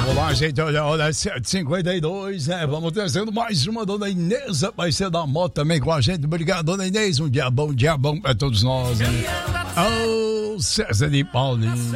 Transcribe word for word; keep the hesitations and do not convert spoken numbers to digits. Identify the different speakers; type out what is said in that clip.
Speaker 1: Vamos lá, gente, olha, olha, sete e cinquenta e dois, né? Vamos trazendo mais uma, dona Inês, vai ser da moto também com a gente. Obrigado, dona Inês, um dia bom, um dia bom pra todos nós, né? Oh, César de Paulinho.